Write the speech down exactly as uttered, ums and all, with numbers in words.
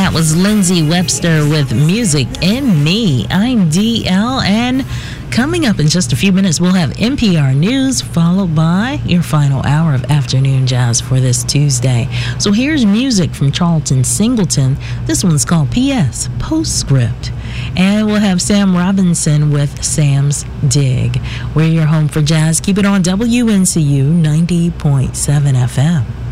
That was Lindsay Webster with Music in Me. I'm D L, and coming up in just a few minutes, we'll have N P R News, followed by your final hour of afternoon jazz for this Tuesday. So here's music from Charlton Singleton. This one's called P S Postscript. And we'll have Sam Robinson with Sam's Dig. We're your home for jazz. Keep it on W N C U ninety point seven F M.